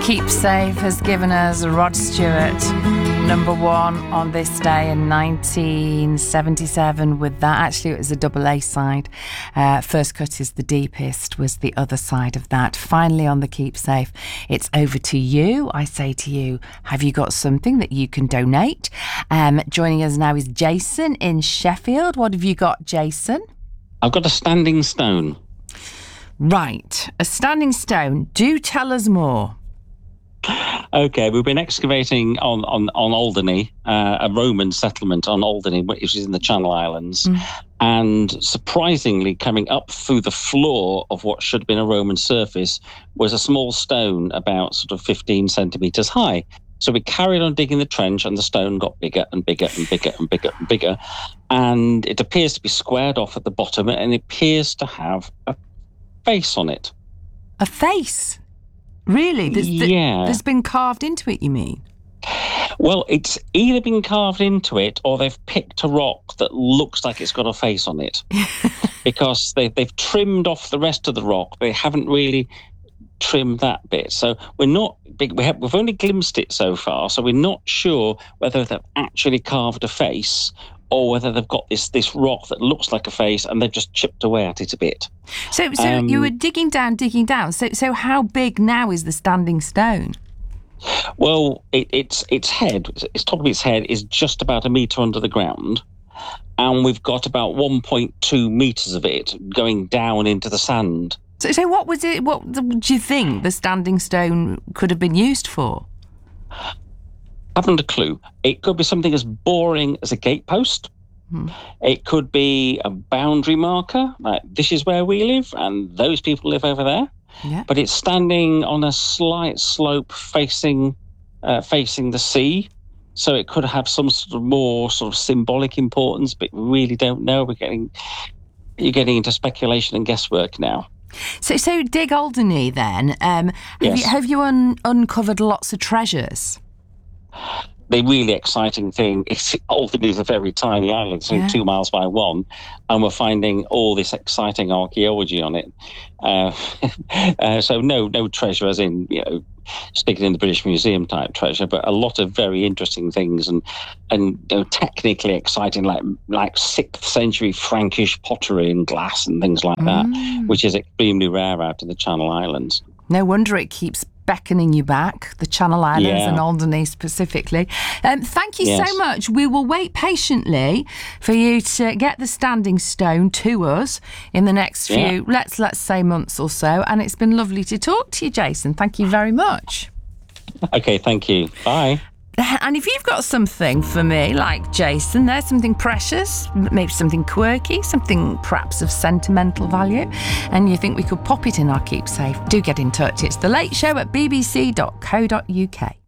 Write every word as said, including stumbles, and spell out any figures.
Keepsafe has given us Rod Stewart, number one on this day in nineteen seventy-seven with that. Actually, it was a double A side. Uh, First Cut is the Deepest was the other side of that. Finally on the Keepsafe, it's over to you. I say to you, have you got something that you can donate? Um, joining us now is Jason in Sheffield. What have you got, Jason? I've got a standing stone. Right, a standing stone. Do tell us more. Okay, we've been excavating on on on Alderney, uh, a Roman settlement on Alderney, which is in the Channel Islands, mm. and surprisingly, coming up through the floor of what should have been a Roman surface was a small stone about sort of fifteen centimetres high. So we carried on digging the trench, and the stone got bigger and bigger and bigger and bigger and bigger, and it appears to be squared off at the bottom, and it appears to have a face on it. A face? Really? There's, yeah. There's been carved into it, you mean? Well, it's either been carved into it or they've picked a rock that looks like it's got a face on it. Because they, they've trimmed off the rest of the rock. They haven't really trimmed that bit. So we're not big. We have, we've only glimpsed it so far, so we're not sure whether they've actually carved a face or whether they've got this this rock that looks like a face and they've just chipped away at it a bit. So so um, you were digging down, digging down. So so how big now is the standing stone? Well, it, its its head, its top of its head is just about a metre under the ground, and we've got about one point two metres of it going down into the sand. So, so what was it, what do you think the standing stone could have been used for? Haven't a clue. It could be something as boring as a gatepost. Hmm. It could be a boundary marker, like this is where we live and those people live over there. Yeah. But it's standing on a slight slope facing uh, facing the sea. So it could have some sort of more sort of symbolic importance, but we really don't know. We're getting you're getting into speculation and guesswork now. So so dig Alderney then. Um, have yes. you, have you un- uncovered lots of treasures? The really exciting thing is Alderney is a very tiny island, it's only yeah. two miles by one, and we're finding all this exciting archaeology on it. Uh, uh, so no, no treasure as in, you know, sticking in the British Museum type treasure, but a lot of very interesting things and and you know, technically exciting, like like sixth century Frankish pottery and glass and things like that, mm. which is extremely rare out in the Channel Islands. No wonder it keeps beckoning you back, the Channel Islands yeah. and Alderney specifically. Um, thank you yes. so much. We will wait patiently for you to get the standing stone to us in the next few, yeah. let's let's say months or so. And it's been lovely to talk to you, Jason. Thank you very much. Okay, thank you. Bye. And if you've got something for me, like Jason, there's something precious, maybe something quirky, something perhaps of sentimental value, and you think we could pop it in our Keepsafe, do get in touch. It's The Late Show at b b c dot co dot u k.